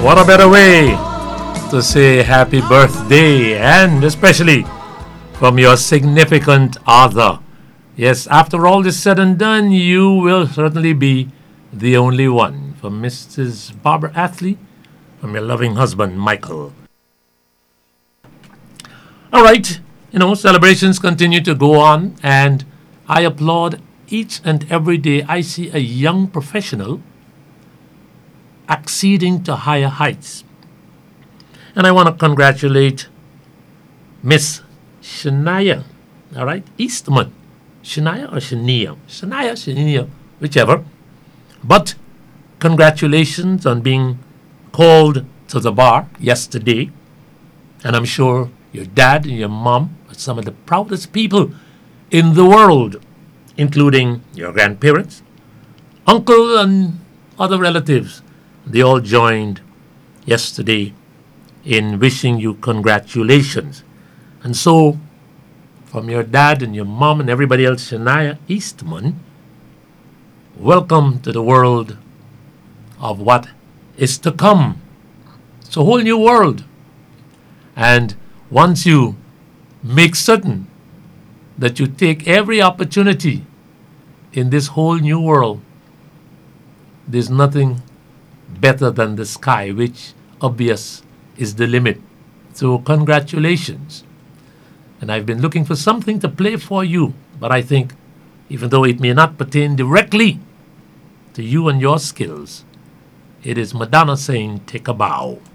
What a better way to say happy birthday, and especially from your significant other. Yes, after all is said and done, you will certainly be the only one. From Mrs. Barbara Athley, from your loving husband, Michael. All right, celebrations continue to go on, and I applaud each and every day I see a young professional acceding to higher heights. And I want to congratulate Miss Shania, all right, Eastman. Shania or Shania? Shania, whichever. But congratulations on being called to the bar yesterday. And I'm sure your dad and your mom are some of the proudest people in the world, including your grandparents, uncle, and other relatives. They all joined yesterday in wishing you congratulations. And so, from your dad and your mom and everybody else, Shania Eastman, welcome to the world of what is to come. It's a whole new world. And once you make certain that you take every opportunity in this whole new world, there's nothing better than the sky, which obvious is the limit. So congratulations. And I've been looking for something to play for you, but I think even though it may not pertain directly to you and your skills, it is Madonna saying, take a bow.